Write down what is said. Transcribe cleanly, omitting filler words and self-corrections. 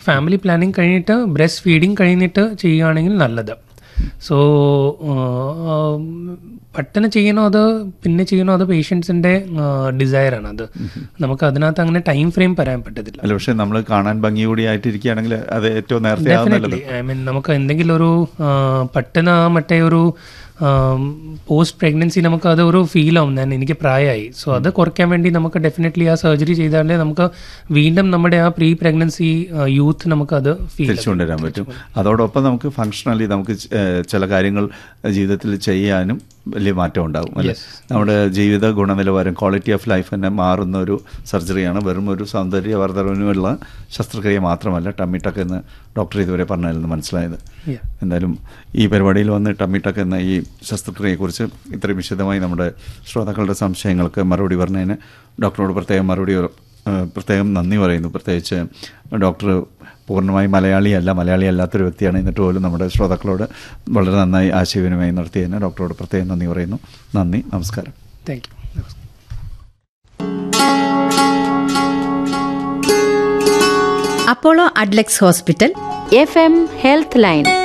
Family planning കഴിഞ്ഞിട്ട് breast feeding കഴിഞ്ഞിട്ട് ചെയ്യുകയാണെങ്കിൽ നല്ലത്. സോ പെട്ടെന്ന് ചെയ്യണോ അത് പിന്നെ ചെയ്യണോ അത് പേഷ്യൻസിന്റെ ഡിസയറാണ്. അത് നമുക്ക് അതിനകത്ത് അങ്ങനെ ടൈം ഫ്രെയിം പറയാൻ പറ്റത്തില്ല. പക്ഷെ നമ്മൾ കാണാൻ ഭംഗി കൂടി ആയിട്ടിരിക്കുകയാണെങ്കിൽ അത് ഏറ്റവും നേരത്തെ. ഡെഫിനറ്റ്ലി ഐ മീൻ നമുക്ക് എന്തെങ്കിലും ഒരു പെട്ടെന്ന് മറ്റേ ഒരു പോസ്റ്റ് പ്രഗ്നൻസി നമുക്ക് അത് ഒരു ഫീൽ ആവും, ഞാൻ എനിക്ക് പ്രായമായി. സോ അത് കുറയ്ക്കാൻ വേണ്ടി നമുക്ക് ഡെഫിനറ്റ്ലി ആ സർജറി ചെയ്താലേ നമുക്ക് വീണ്ടും നമ്മുടെ ആ പ്രീ പ്രഗ്നൻസി യൂത്ത് നമുക്ക് അത് തിരിച്ചു കൊണ്ടുവരാൻ പറ്റും. അതോടൊപ്പം നമുക്ക് ഫങ്ഷണലി നമുക്ക് ചില കാര്യങ്ങൾ ജീവിതത്തിൽ ചെയ്യാനും വലിയ മാറ്റം ഉണ്ടാകും അല്ലേ. നമ്മുടെ ജീവിത ഗുണനിലവാരം, ക്വാളിറ്റി ഓഫ് ലൈഫ് തന്നെ മാറുന്ന ഒരു സർജറിയാണ്. വെറും ഒരു സൗന്ദര്യവർദ്ധനവിനുള്ള ശസ്ത്രക്രിയ മാത്രമല്ല ടമ്മി ടക്ക് എന്ന് ഡോക്ടർ ഇതുവരെ പറഞ്ഞായിരുന്നു മനസ്സിലായത്. എന്തായാലും ഈ പരിപാടിയിൽ വന്ന് ടമ്മി ടക്ക് എന്ന ഈ ശസ്ത്രക്രിയയെക്കുറിച്ച് ഇത്രയും വിശദമായി നമ്മുടെ ശ്രോതാക്കളുടെ സംശയങ്ങൾക്ക് മറുപടി പറഞ്ഞതിന് ഡോക്ടറോട് പ്രത്യേകം നന്ദി പറയുന്നു. പ്രത്യേകിച്ച് ഡോക്ടർ പൂർണ്ണമായി മലയാളി അല്ലാത്തൊരു വ്യക്തിയാണ്. എന്നിട്ട് പോലും നമ്മുടെ ശ്രോതാക്കളോട് വളരെ നന്നായി ആശയവിനിമയം നടത്തിയതിന് ഡോക്ടറോട് പ്രത്യേകം നന്ദി പറയുന്നു. നന്ദി, നമസ്കാരം. Thank you. Apollo Adlux hospital FM health line.